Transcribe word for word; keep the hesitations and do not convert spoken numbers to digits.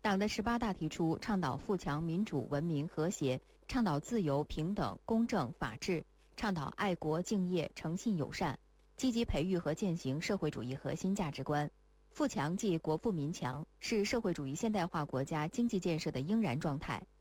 党的十八大提出，倡导富强、民主、文明、和谐，倡导自由、平等、公正、法治，倡导爱国、敬业、诚信、友善，积极培育和践行社会主义核心价值观。富强即国富民强，是社会主义现代化国家经济建设的应然状态。